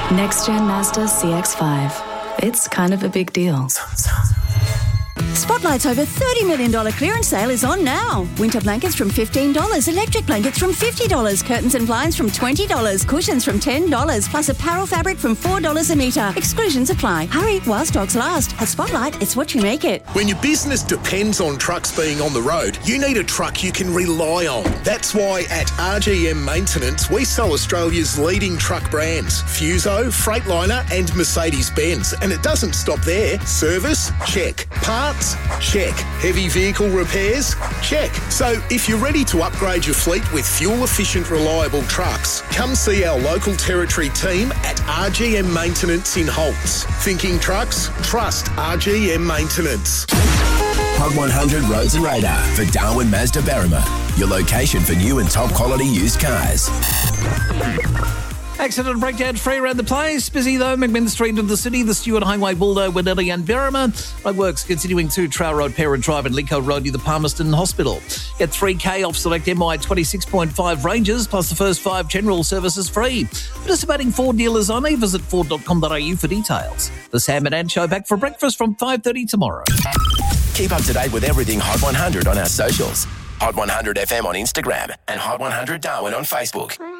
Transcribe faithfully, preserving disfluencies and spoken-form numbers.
Next-gen Mazda C X five. It's kind of a big deal. Spotlight's over thirty million dollars clearance sale is on now. Winter blankets from fifteen dollars, electric blankets from fifty dollars, curtains and blinds from twenty dollars, cushions from ten dollars, plus apparel fabric from four dollars a metre. Exclusions apply. Hurry while stocks last. At Spotlight, it's what you make it. When your business depends on trucks being on the road, you need a truck you can rely on. That's why at R G M Maintenance, we sell Australia's leading truck brands, Fuso, Freightliner and Mercedes-Benz. And it doesn't stop there. Service? Check. Parts? Check. Heavy vehicle repairs? Check. So if you're ready to upgrade your fleet with fuel-efficient, reliable trucks, come see our local territory team at R G M Maintenance in Holts. Thinking trucks? Trust R G M Maintenance. Hot one hundred Roads and Radar for Darwin Mazda Berrima, your location for new and top quality used cars. Accident and breakdown free around the place. Busy though, McMinn Street in the city, the Stewart Highway, Buldo, Winnelly and Berrima. Roadworks continuing to Trail Road, Parent Drive and Lincoln Road near the Palmerston Hospital. Get three K off select M I twenty-six point five ranges, plus the first five general services free. Participating Ford dealers only. Visit ford dot com dot a u for details. The Sam and Ann Show back for breakfast from five thirty tomorrow. Keep up to date with everything Hot one hundred on our socials. Hot one hundred F M on Instagram and Hot one hundred Darwin on Facebook.